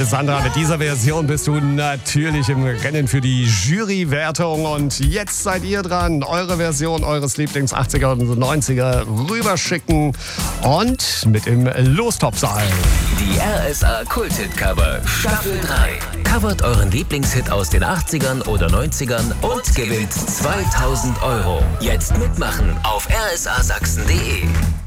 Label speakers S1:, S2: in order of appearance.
S1: Sandra, mit dieser Version bist du natürlich im Rennen für die Jurywertung. Und jetzt seid ihr dran, eure Version eures Lieblings-80er und 90er rüberschicken und mit im Lostopf sein.
S2: Die RSA Kult-Hit-Cover Staffel 3. Covert euren Lieblingshit aus den 80ern oder 90ern und gewinnt 2000 Euro. Jetzt mitmachen auf rsasachsen.de.